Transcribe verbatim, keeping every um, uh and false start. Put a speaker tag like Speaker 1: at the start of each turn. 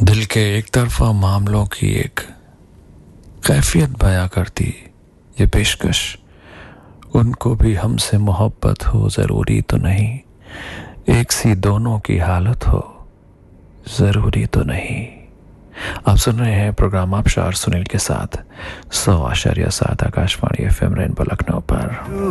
Speaker 1: दिल के एक तरफा मामलों की एक कैफियत बयां करती ये पेशकश, उनको भी हमसे मोहब्बत हो ज़रूरी तो नहीं, एक सी दोनों की हालत हो ज़रूरी तो नहीं। आप सुन रहे हैं प्रोग्राम आबशार सुनील के साथ सौ आशार्य सात Akashvani F M rainbow Lucknow पर।